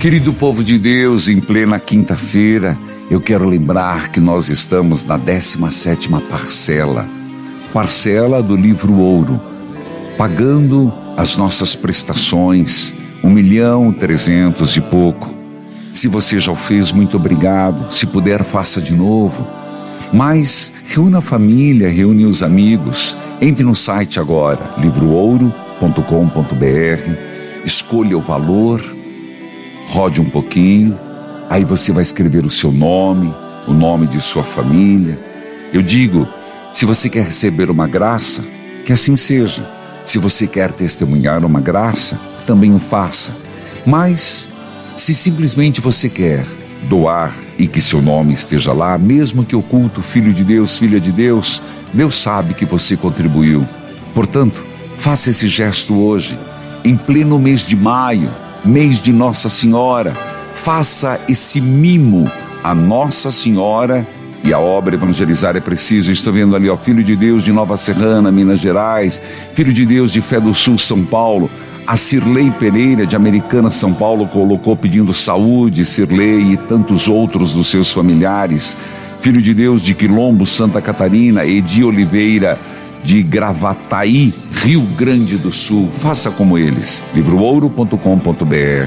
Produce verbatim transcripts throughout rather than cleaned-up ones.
Querido povo de Deus, em plena quinta-feira, eu quero lembrar que nós estamos na décima sétima parcela, parcela do livro Ouro, pagando as nossas prestações, um milhão trezentos e pouco. Se você já o fez, muito obrigado. Se puder, faça de novo. Mas reúna a família, reúne os amigos. Entre no site agora, livro ouro ponto com ponto br, escolha o valor, rode um pouquinho, aí você vai escrever o seu nome, o nome de sua família. Eu digo, se você quer receber uma graça, que assim seja. Se você quer testemunhar uma graça, também o faça. Mas, se simplesmente você quer doar e que seu nome esteja lá, mesmo que oculto, filho de Deus, filha de Deus, Deus sabe que você contribuiu. Portanto, faça esse gesto hoje, em pleno mês de maio, mês de Nossa Senhora. Faça esse mimo a Nossa Senhora e a obra Evangelizar é Preciso. Estou vendo ali, ó, Filho de Deus de Nova Serrana, Minas Gerais, Filho de Deus de Fé do Sul, São Paulo. A Cirlei Pereira de Americana, São Paulo, colocou pedindo saúde, Cirlei e tantos outros dos seus familiares. Filho de Deus de Quilombo, Santa Catarina, Edi Oliveira de Gravataí, Rio Grande do Sul. Faça como eles. livro ouro ponto com ponto br.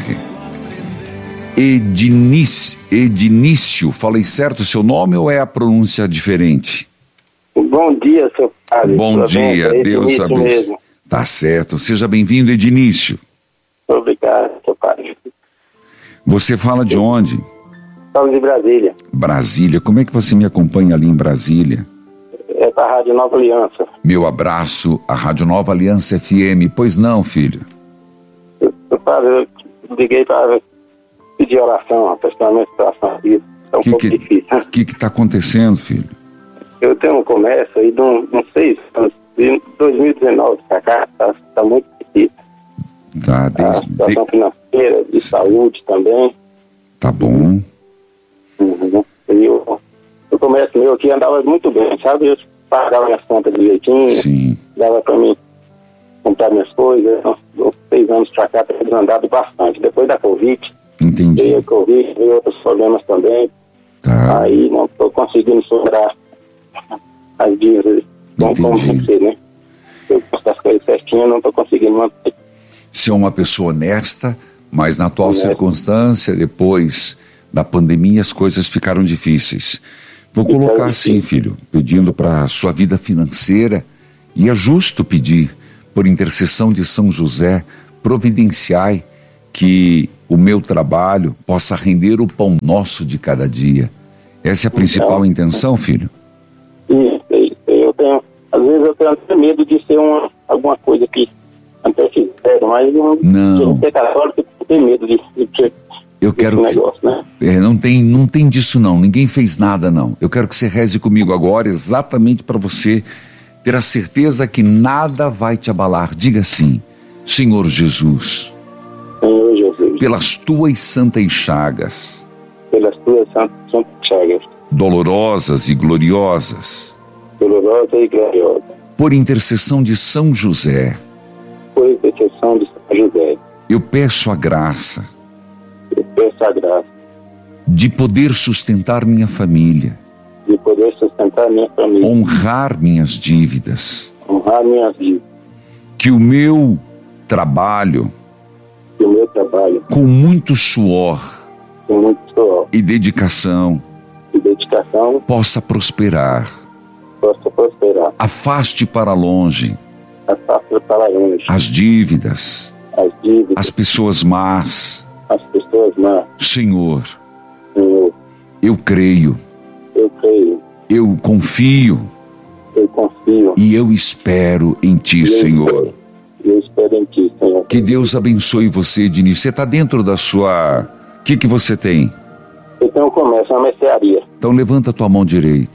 Edinício, Edinício, falei certo o seu nome ou é a pronúncia diferente? Bom dia, seu padre. Bom Tudo dia, bem? Deus abençoe. Tá certo, seja bem-vindo, Edinício. Obrigado, seu padre. Você fala de onde? Falo de Brasília. Brasília, como é que você me acompanha ali em Brasília? É para a Rádio Nova Aliança. Meu abraço, a Rádio Nova Aliança F M. Pois não, filho? Seu padre, eu liguei para pedir oração, a prestar minha situação aqui. É um que, pouco que, difícil. O que está acontecendo, filho? Eu tenho um comércio aí de uns seis anos, de dois mil e dezenove para cá, está tá muito difícil. Tá, A desde, situação de... financeira, de saúde também. Tá bom. Uhum. E o, o comércio meu aqui andava muito bem, sabe? Eu pagava minhas contas direitinho. Sim. Dava para mim comprar minhas coisas. Uns seis anos para cá tem andado bastante. Depois da Covid, entendi. veio a Covid, veio outros problemas também. Tá. Aí não estou conseguindo sobrar as dívidas como como tem que ser, né? Eu posto as coisas certinhas, não estou conseguindo manter. Você é uma pessoa honesta, mas na atual Honesta. circunstância, depois da pandemia, as coisas ficaram difíceis. Vou Ficaram colocar assim, difíceis. filho, pedindo para a sua vida financeira, e é justo pedir, por intercessão de São José, providenciai que o meu trabalho possa render o pão nosso de cada dia. Essa é a principal Então, intenção, filho? Isso, isso. Eu tenho, às vezes eu tenho até medo de ser uma, alguma coisa que até fizeram, mas não, Não. ser católico, eu tenho medo de, de ter Eu quero esse que negócio, né? é, não tem, não tem disso não, ninguém fez nada não. Eu quero que você reze comigo agora exatamente para você ter a certeza que nada vai te abalar. Diga assim: Senhor Jesus, Senhor Jesus, pelas tuas santas chagas, pelas tuas santas, santas chagas, dolorosas e gloriosas, dolorosa e gloriosa, por intercessão de São José, por intercessão de São José, eu peço a graça eu peço a graça de poder sustentar minha família, de poder sustentar minha família, honrar minhas dívidas, honrar minhas vidas, que o meu trabalho, que o meu trabalho, com muito suor com muito suor e dedicação, e dedicação, possa prosperar. possa prosperar. Afaste para longe As pastas para longe, as dívidas, as dívidas, as pessoas más. as pessoas más. Senhor, Senhor, eu creio, eu creio, eu confio eu confio, e eu espero em Ti, eu Senhor. espero, eu espero em Ti, Senhor. Que Deus abençoe você, Diniz. Você está dentro da sua... O que, que você tem? Eu tenho um comércio, uma mercearia. Então levanta a tua mão direita.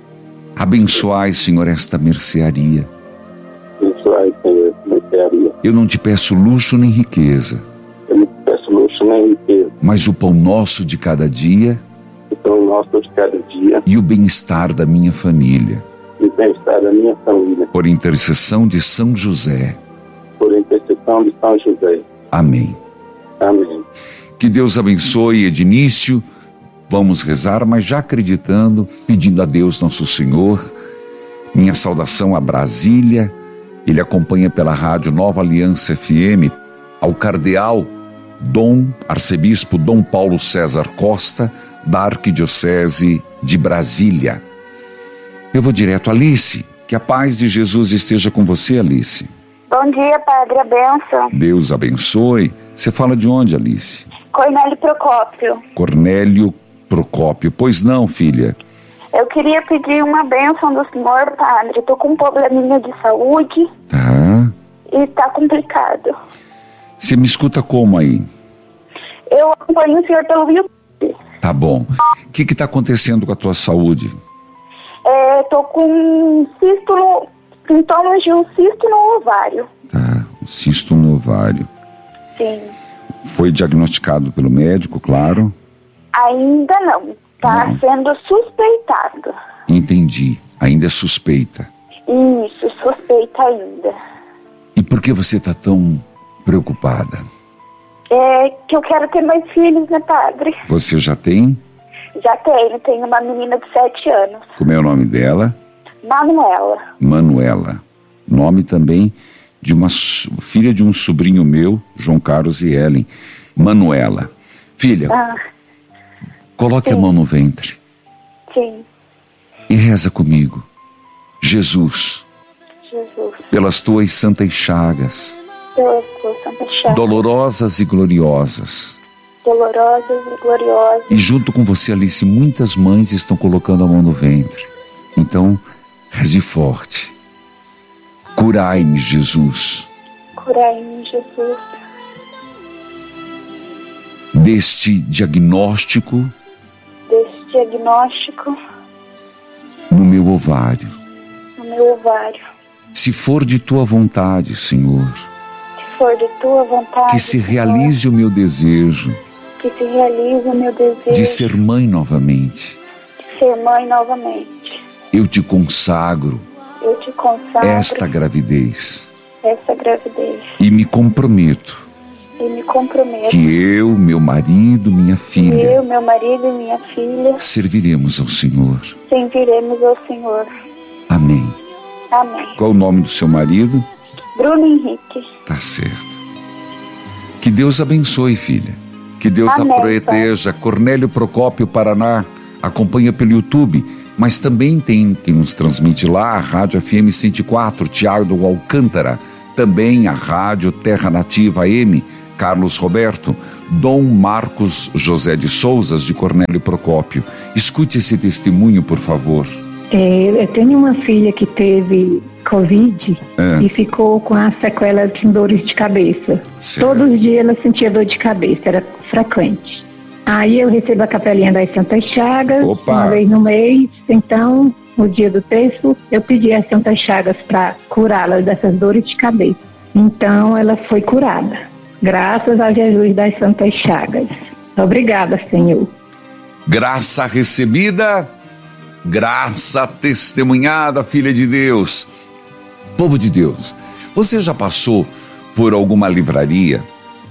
Abençoai, Senhor, esta mercearia. Abençoai, Senhor, mercearia. Eu não te peço luxo nem riqueza, Eu não te peço luxo nem riqueza. mas o pão nosso de cada dia O pão nosso de cada dia e o bem-estar da minha família. e o bem-estar da minha família. Por intercessão de São José. Por intercessão de São José. Amém. Amém. Que Deus abençoe Ednício. Vamos rezar, mas já acreditando, pedindo a Deus Nosso Senhor. Minha saudação a Brasília. Ele acompanha pela rádio Nova Aliança F M ao cardeal Dom Arcebispo Dom Paulo César Costa, da Arquidiocese de Brasília. Eu vou direto, Alice. Que a paz de Jesus esteja com você, Alice. Bom dia, padre, a bênção. Deus abençoe. Você fala de onde, Alice? Cornélio Procópio. Cornélio Procópio. Pois não, filha? Eu queria pedir uma bênção do senhor, padre. Estou com um probleminha de saúde. Tá. E tá complicado. Você me escuta como aí? Eu acompanho o senhor pelo YouTube. Tá bom. O que que tá acontecendo com a tua saúde? É, tô com um cisto no... sintomas de um cisto no ovário. Tá, um cisto no ovário. Sim. Foi diagnosticado pelo médico, claro? Ainda não. Tá Não. sendo suspeitado. Entendi. Ainda é suspeita. Isso, suspeita ainda. E por que você tá tão preocupada? É que eu quero ter mais filhos, né, padre? Você já tem? Já tenho. Tenho uma menina de sete anos. Como é o nome dela? Manuela. Manuela. Nome também de uma so- filha de um sobrinho meu, João Carlos e Ellen. Manuela. Filha, Ah, coloque sim. a mão no ventre sim. e reza comigo. Jesus, Jesus. pelas tuas santas chagas, Deus, Deus, Santa Chave. dolorosas e gloriosas, Dolorosas e gloriosas. e junto com você, Alice, muitas mães estão colocando a mão no ventre. Então, reze forte. Curai-me, Jesus, Curai-me, Jesus. deste diagnóstico Deste diagnóstico no meu ovário. no meu ovário. Se for de tua vontade, Senhor, Se for de tua vontade, que se Senhor, realize o meu desejo que se realize o meu desejo de ser mãe novamente. de ser mãe novamente. Eu te consagro Eu te consagro esta gravidez essa gravidez e me comprometo e me comprometo que eu, meu marido, minha que filha, eu, meu marido e minha filha serviremos ao Senhor. serviremos ao Senhor. Amém. Amém. Qual o nome do seu marido? Bruno Henrique. Tá certo. Que Deus abençoe, filha. Que Deus Amém, a proteja. Cornélio Procópio, Paraná, acompanha pelo YouTube, mas também tem quem nos transmite lá, a Rádio F M cento e quatro, Tiago Alcântara, também a Rádio Terra Nativa A M, Carlos Roberto, Dom Marcos José de Souzas, de Cornélio Procópio. Escute esse testemunho, por favor. É, eu tenho uma filha que teve Covid É. e ficou com a sequela de dores de cabeça. Certo. Todos os dias ela sentia dor de cabeça, era frequente. Aí eu recebo a capelinha das Santas Chagas, Opa. uma vez no mês. Então, no dia do terço, eu pedi às Santas Chagas para curá-la dessas dores de cabeça. Então, ela foi curada, graças a Jesus das Santas Chagas. Obrigada, Senhor. Graça recebida, graça testemunhada, filha de Deus. Povo de Deus, você já passou por alguma livraria?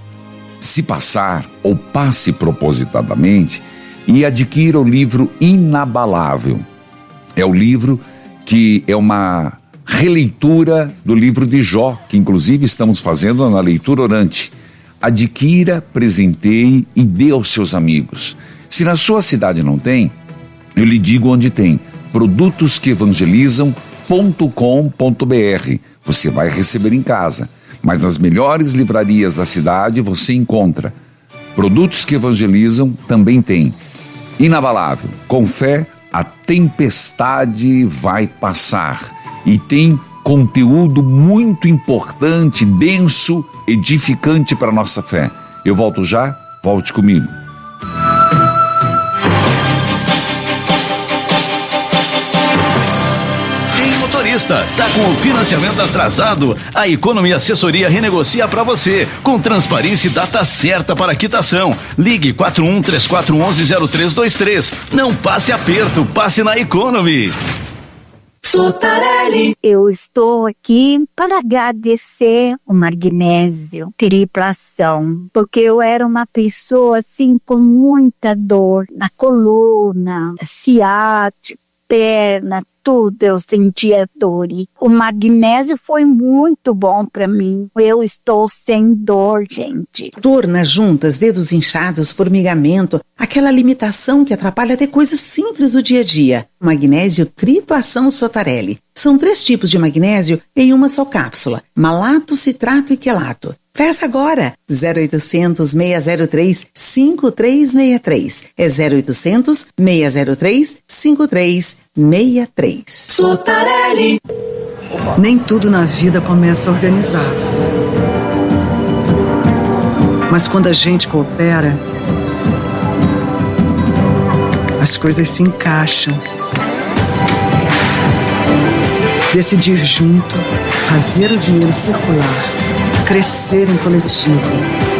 Se passar, ou passe propositadamente e adquira o livro Inabalável. É o livro que é uma releitura do livro de Jó, que inclusive estamos fazendo na leitura orante. Adquira, presenteie e dê aos seus amigos. Se na sua cidade não tem, eu lhe digo onde tem: produtos que evangelizam ponto com ponto br. Você vai receber em casa, mas nas melhores livrarias da cidade você encontra. Produtos que evangelizam também tem. Inabalável, com fé a tempestade vai passar. E tem conteúdo muito importante, denso, edificante para a nossa fé. Eu volto já, volte comigo. Motorista, tá com o financiamento atrasado? A Economy Assessoria renegocia para você, com transparência e data certa para quitação. Ligue quatro um três quatro um um zero três dois três. Não passe aperto, passe na Economy. Sotarelli. Eu estou aqui para agradecer o magnésio triplação, porque eu era uma pessoa assim com muita dor na coluna, ciática, perna, tudo eu sentia dor. E o magnésio foi muito bom para mim. Eu estou sem dor, gente. Dor nas juntas, dedos inchados, formigamento, aquela limitação que atrapalha até coisas simples do dia a dia. Magnésio triplação Sotarelli. São três tipos de magnésio em uma só cápsula: malato, citrato e quelato. Peça agora, zero oitocentos, seis zero três, cinco três seis três. É zero oitocentos, seis zero três, cinco três seis três. Sotarelli. Nem tudo na vida começa organizado. Mas quando a gente coopera, as coisas se encaixam. Decidir junto, fazer o dinheiro circular, crescer em coletivo.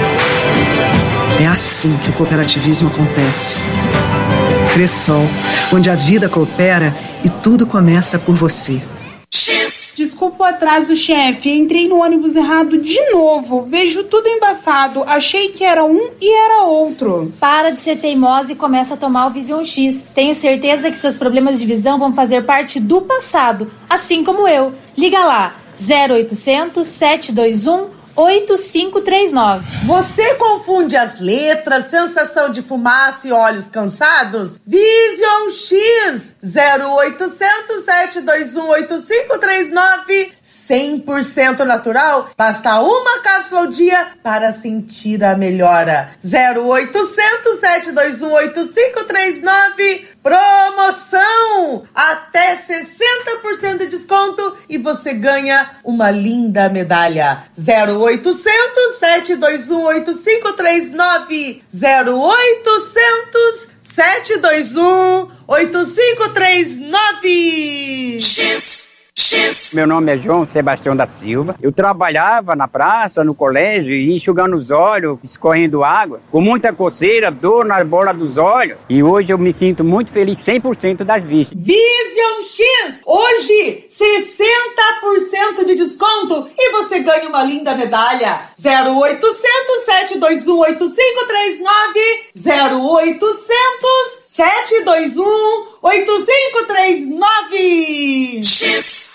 É assim que o cooperativismo acontece. Cressol, onde a vida coopera e tudo começa por você. Desculpa o atraso, chefe. Entrei no ônibus errado de novo. Vejo tudo embaçado. Achei que era um e era outro. Para de ser teimosa e começa a tomar o Vision X. Tenho certeza que seus problemas de visão vão fazer parte do passado, assim como eu. Liga lá, zero oitocentos, sete dois um, oito cinco três nove. Você confunde as letras, sensação de fumaça e olhos cansados? Vision X, zero oitocentos, sete dois um, oito cinco três nove. cem por cento natural, basta uma cápsula ao dia para sentir a melhora. zero oitocentos, sete dois um, oito cinco três nove. Promoção! Até sessenta por cento de desconto e você ganha uma linda medalha. zero oitocentos, sete dois um, oito cinco três nove. zero oitocentos, sete dois um, oito cinco três nove. X. X. Meu nome é João Sebastião da Silva. Eu trabalhava na praça, no colégio, enxugando os olhos, escorrendo água, com muita coceira, dor na bola dos olhos. E hoje eu me sinto muito feliz, cem por cento das vistas. Vision X! Hoje, sessenta por cento de desconto e você ganha uma linda medalha. zero oitocentos, sete dois um, oito cinco três nove. zero oitocentos, sete dois um, oito cinco três nove. X.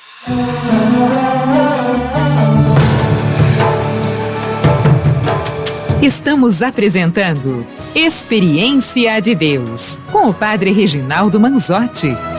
Estamos apresentando Experiência de Deus com o Padre Reginaldo Manzotti.